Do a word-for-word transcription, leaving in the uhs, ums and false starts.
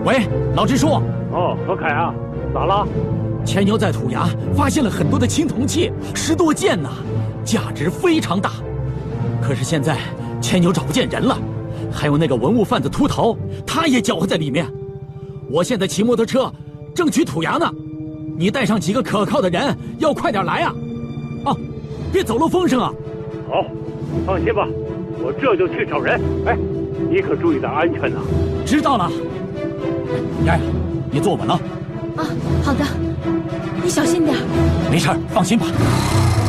喂，老支书。 哦，何凯啊，咋了？ 钱牛在土崖发现了很多的青铜器，十多件呢，价值非常大。可是现在钱牛找不见人了，还有那个文物贩子秃头，他也搅和在里面。我现在骑摩托车正去土崖呢，你带上几个可靠的人，要快点来啊！哦，别走漏风声啊！ 好，放心吧，我这就去找人。哎，你可注意点安全呐！ 知道了。丫丫，你坐稳了。 啊，好的，你小心点。 没事，放心吧。